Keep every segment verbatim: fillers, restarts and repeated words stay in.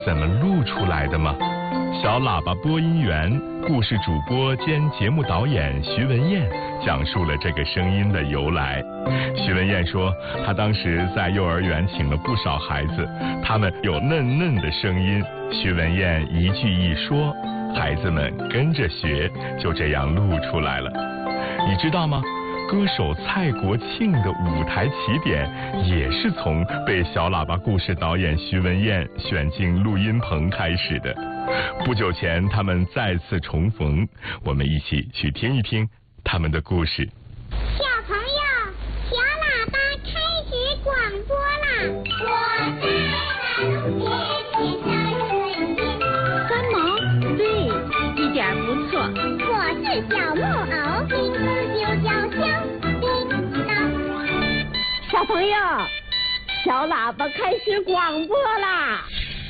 怎么录出来的吗？小喇叭播音员、故事主播兼节目导演徐文燕讲述了这个声音的由来。徐文燕说，她当时在幼儿园请了不少孩子，他们有嫩嫩的声音。徐文燕一句一说，孩子们跟着学，就这样录出来了。你知道吗？歌手蔡国庆的舞台起点也是从被小喇叭故事导演徐文燕选进录音棚开始的。不久前他们再次重逢，我们一起去听一听他们的故事。 小朋友，小喇叭开始广播啦！我在路边捡到春天。 三毛，对，一点不错。 我是小木偶，名字就叫小叮当。 小朋友，小喇叭开始广播啦！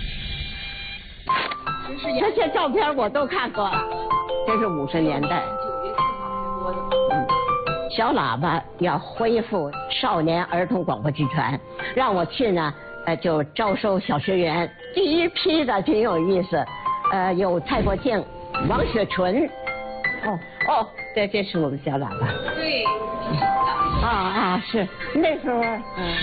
这些照片我都看过了，这是五十年代。嗯，小喇叭要恢复少年儿童广播剧团，让我去呢，呃，就招收小学员。第一批的挺有意思，呃，有蔡国庆、王雪纯。哦哦，这这是我们小喇叭。 对。 啊啊，是那时候，嗯。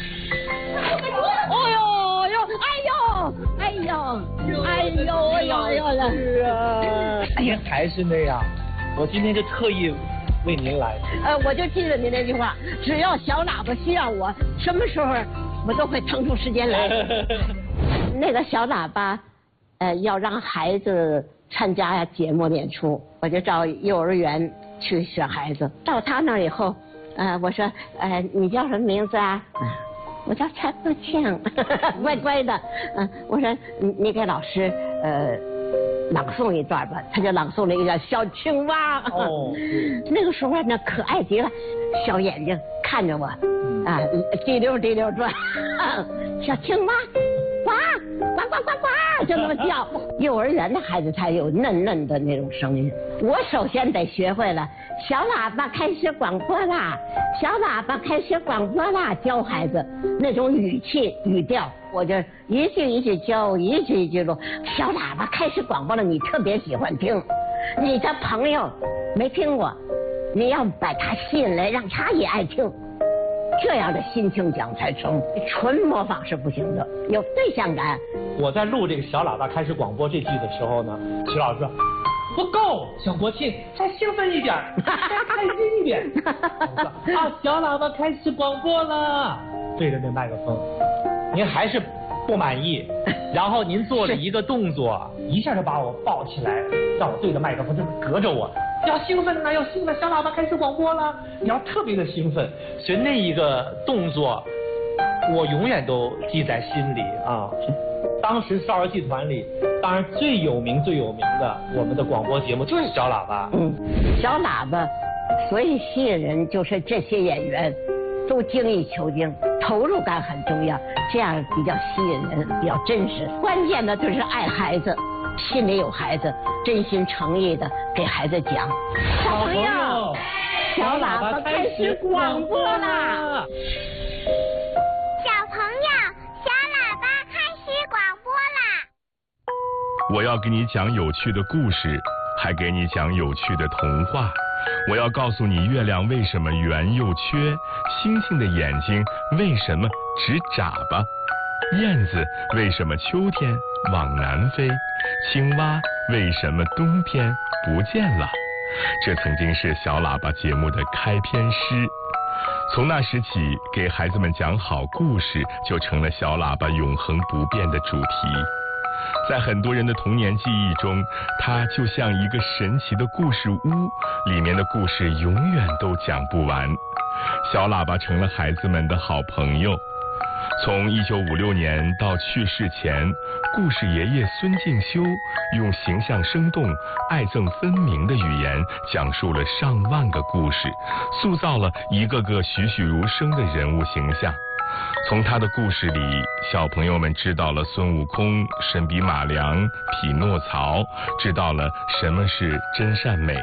哦呦呦，哎呦，哎呦，哎呦，哎呦，哎呦了。 是啊，哎呀，还是那样。我今天就特意为您来。 呃，我就记得您那句话，只要小喇叭需要我，什么时候我都会腾出时间来。那个小喇叭，呃，要让孩子参加节目演出，我就到幼儿园去选孩子。到他那儿以后，呃，我说，呃，你叫什么名字啊？我叫蔡国庆，乖乖的。嗯，我说你你给老师呃朗诵一段吧，他就朗诵了一个叫《小青蛙》。哦，那个时候呢可爱极了，小眼睛看着我，啊，滴溜滴溜转，小青蛙，呱呱呱呱呱，就那么叫。幼儿园的孩子才有嫩嫩的那种声音。我首先得学会了，小喇叭开始广播啦，小喇叭开始广播啦，教孩子那种语气语调，我就一句一句教，一句一句录。小喇叭开始广播了，你特别喜欢听，你的朋友没听过，你要把他吸引来，让他也爱听，这样的心情讲才成。纯模仿是不行的，有对象感。 我在录这个小喇叭开始广播这句的时候呢，徐老师说不够，小国庆再兴奋一点，再开心一点。啊，小喇叭开始广播了，对着那麦克风，您还是不满意，然后您做了一个动作，一下就把我抱起来，让我对着麦克风，就是隔着我。要兴奋啊，要兴奋！小喇叭开始广播了，你要特别的兴奋。所以那一个动作，我永远都记在心里啊。当时少儿剧团里，当然最有名最有名的我们的广播节目就是小喇叭。 嗯，小喇叭，所以吸引人就是这些演员都精益求精，投入感很重要，这样比较吸引人，比较真实。关键的就是爱孩子，心里有孩子，真心诚意的给孩子讲。小朋友，小喇叭开始广播啦！ 小朋友，小喇叭开始广播啦！ 我要给你讲有趣的故事，还给你讲有趣的童话。我要告诉你月亮为什么圆又缺，星星的眼睛为什么只眨巴，燕子为什么秋天往南飞，青蛙为什么冬天不见了。这曾经是小喇叭节目的开篇诗，从那时起，给孩子们讲好故事就成了小喇叭永恒不变的主题。在很多人的童年记忆中，它就像一个神奇的故事屋，里面的故事永远都讲不完。小喇叭成了孩子们的好朋友。从一九五六年到去世前，故事爷爷孙敬修用形象生动、爱憎分明的语言讲述了上万个故事，塑造了一个个栩栩如生的人物形象。从他的故事里，小朋友们知道了孙悟空、神笔马良、匹诺曹，知道了什么是真善美。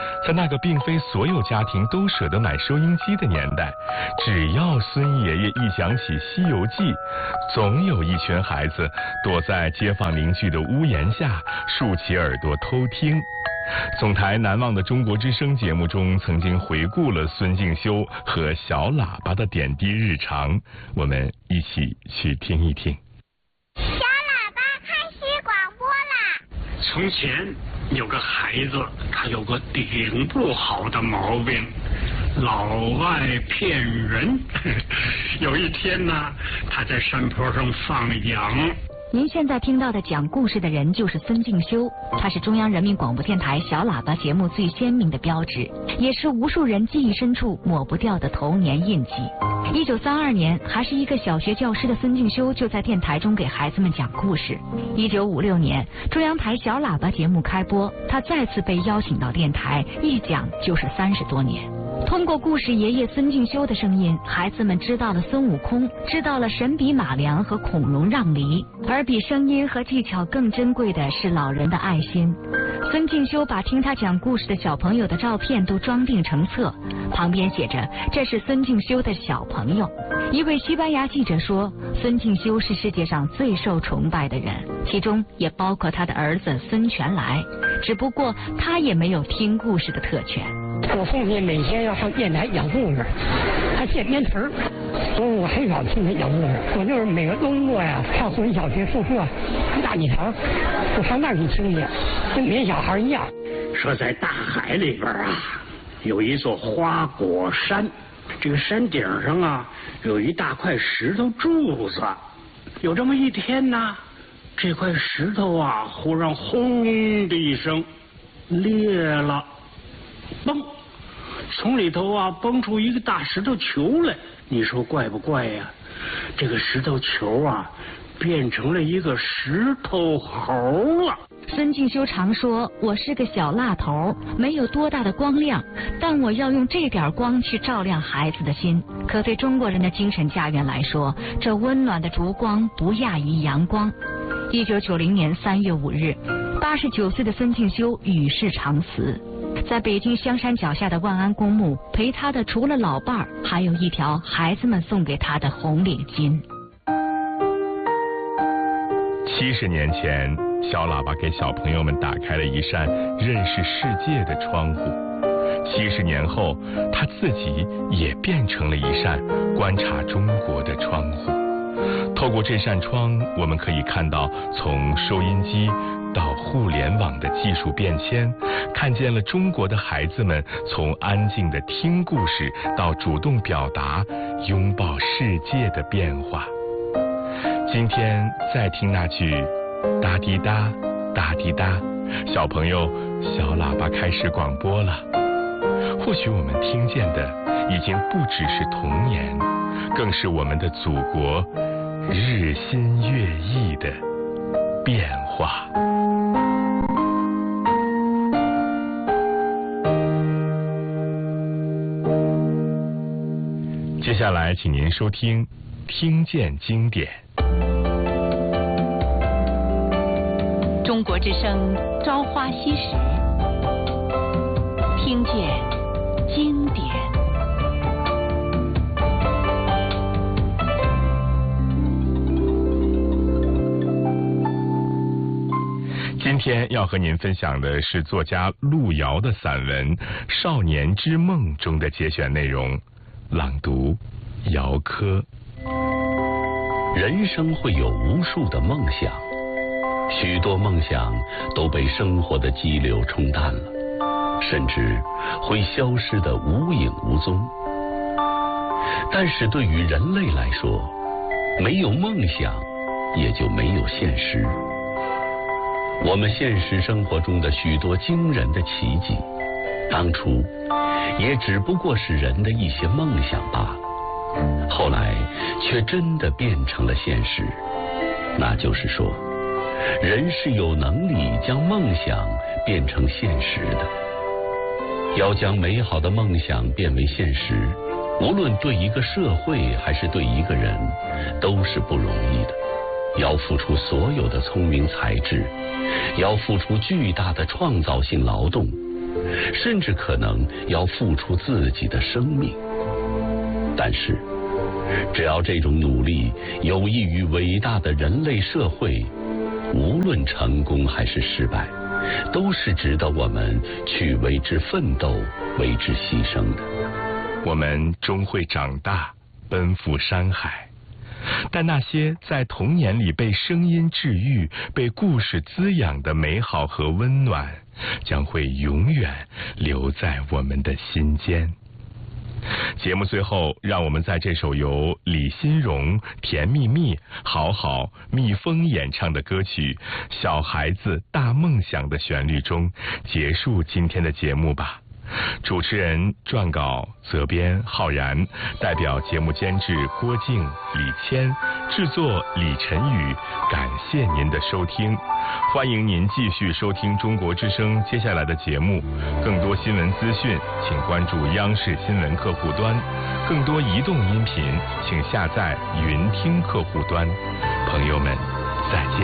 在那个并非所有家庭都舍得买收音机的年代，只要孙爷爷一想起《西游记》，总有一群孩子躲在街坊邻居的屋檐下，竖起耳朵偷听。总台难忘的中国之声节目中曾经回顾了孙敬修和小喇叭的点滴日常，我们一起去听一听。 小喇叭开始广播啦。 从前有个孩子，他有个顶不好的毛病，老爱骗人。有一天呢，他在山坡上放羊。 您现在听到的讲故事的人就是孙敬修，他是中央人民广播电台小喇叭节目最鲜明的标志，也是无数人记忆深处抹不掉的童年印记。一九三二年，还是一个小学教师的孙敬修就在电台中给孩子们讲故事。一九五六年，中央台小喇叭节目开播，他再次被邀请到电台，一讲就是三十多年。通过故事爷爷孙敬修的声音，孩子们知道了孙悟空，知道了神笔马良和孔融让梨，而比声音和技巧更珍贵的是老人的爱心。孙敬修把听他讲故事的小朋友的照片都装订成册，旁边写着这是孙敬修的小朋友。一位西班牙记者说，孙敬修是世界上最受崇拜的人，其中也包括他的儿子孙全来，只不过他也没有听故事的特权。 我父亲每天要上电台讲故事，他写编词儿，所以我很少听他讲故事。我就是每个周末呀，上村小学宿舍大礼堂，我上那儿去听去，跟别小孩一样。 说在大海里边啊，有一座花果山，这个山顶上啊有一大块石头柱子。有这么一天呢，这块石头啊忽然轰的一声裂了，嘣，从里头啊蹦出一个大石头球来。你说怪不怪呀？这个石头球啊变成了一个石头猴了。 孙敬修常说，我是个小蜡头，没有多大的光亮，但我要用这点光去照亮孩子的心。可对中国人的精神家园来说，这温暖的烛光不亚于阳光。一九九零年三月五日，八十九岁的孙敬修与世长辞。在北京香山脚下的万安公墓，陪他的除了老伴儿，还有一条孩子们送给他的红领巾。 七十年前，小喇叭给小朋友们打开了一扇认识世界的窗户。七十年后，他自己也变成了一扇观察中国的窗户。透过这扇窗，我们可以看到从收音机到互联网的技术变迁，看见了中国的孩子们从安静的听故事到主动表达、拥抱世界的变化。今天再听那句哒滴哒哒滴哒，小朋友，小喇叭开始广播了。或许我们听见的已经不只是童年，更是我们的祖国日新月异的变化。接下来请您收听听见经典。 中国之声朝花夕拾，听见经典。 今天要和您分享的是作家路遥的散文《少年之梦》中的节选内容，朗读姚科。 人生会有无数的梦想，许多梦想都被生活的激流冲淡了，甚至会消失得无影无踪。但是对于人类来说，没有梦想也就没有现实。我们现实生活中的许多惊人的奇迹，当初也只不过是人的一些梦想罢了，后来却真的变成了现实。那就是说，人是有能力将梦想变成现实的。要将美好的梦想变为现实，无论对一个社会还是对一个人，都是不容易的。要付出所有的聪明才智，要付出巨大的创造性劳动， 甚至可能要付出自己的生命。但是，只要这种努力有益于伟大的人类社会，无论成功还是失败，都是值得我们去为之奋斗、为之牺牲的。 我们终会长大，奔赴山海，但那些在童年里被声音治愈、被故事滋养的美好和温暖，将会永远留在我们的心间。节目最后，让我们在这首由李新荣、甜蜜蜜、好好、蜜蜂演唱的歌曲《小孩子大梦想》的旋律中结束今天的节目吧。主持人、撰稿、责编浩然，代表节目监制郭静、李谦，制作李晨宇。感谢您的收听，欢迎您继续收听中国之声接下来的节目。更多新闻资讯，请关注央视新闻客户端；更多移动音频，请下载云听客户端。朋友们，再见。